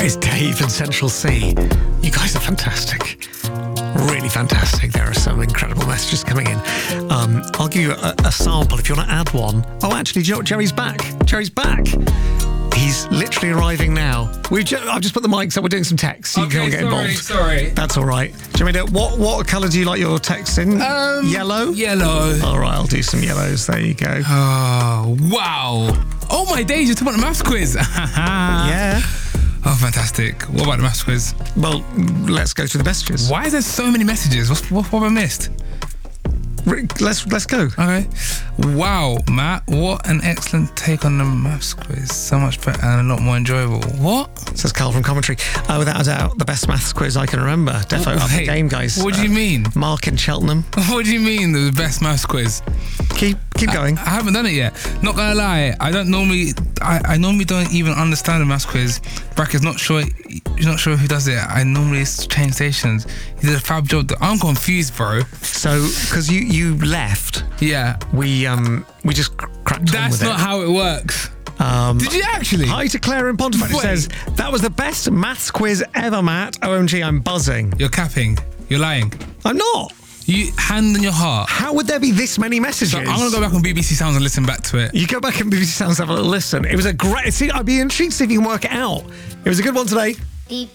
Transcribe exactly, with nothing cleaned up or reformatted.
That is Dave and Central C. You guys are fantastic. Really fantastic. There are some incredible messages coming in. Um, I'll give you a, a sample if you want to add one. Oh, actually, do you know what? Jerry's back. Jerry's back. He's literally arriving now. We've just, I've just put the mics up. We're doing some texts. You okay, can get sorry, involved. sorry. That's all right. Do you want me to, what, what colour do you like your text in? Um, Yellow? Yellow. All right, I'll do some yellows. There you go. Oh, wow. Oh, my days. You're talking about the maths quiz. Yeah. Oh, fantastic. What about the maths quiz? Well, let's go through the messages. Why is there so many messages? What, what, what have I missed? Let's let's go. Okay. Wow, Matt, what an excellent take on the maths quiz. So much better and a lot more enjoyable. What? Says Carl from commentary. Oh, without a doubt, the best maths quiz I can remember. Defo up the game, guys. What do you uh, mean? Mark in Cheltenham. What do you mean the best maths quiz? Keep keep going. I, I haven't done it yet. Not gonna lie, I don't normally. I, I normally don't even understand the maths quiz. Bracket's not sure. You're not sure who does it. I normally change stations. He did a fab job. I'm confused, bro. So, because you you left, yeah, we um we just cr- cracked on That's with not it. how it works. Um, Did you actually? Hi to Claire in Pontefract, who Wait. says that was the best maths quiz ever, Matt. O M G, I'm buzzing. You're capping. You're lying. I'm not. You hand on your heart. How would there be this many messages? So I'm gonna go back on B B C Sounds and listen back to it. You go back and B B C Sounds, have a little listen. It was a great. See, I'd be intrigued to see if you can work it out. It was a good one today.